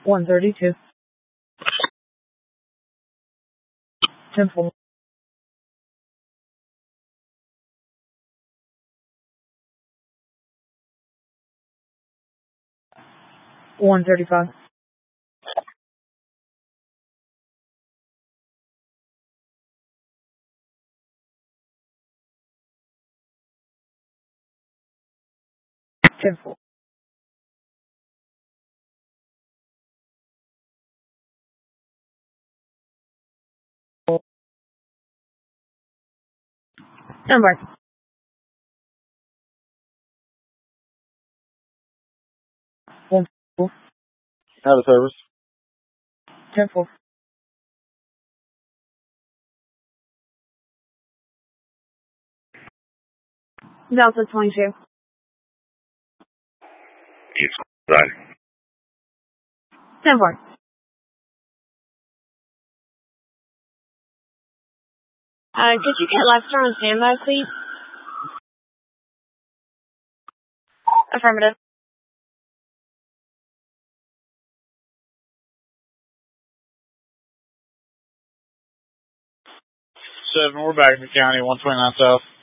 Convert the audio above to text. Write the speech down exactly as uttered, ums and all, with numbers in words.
one thirty-two. ten four. one thirty-five. ten four. Stand by. one four. Out of service. ten four. Delta twenty-two. Sorry. ten four. Uh, could you get Lifestar on standby, please? Affirmative. Seven, we're back in the county, one twenty-nine South.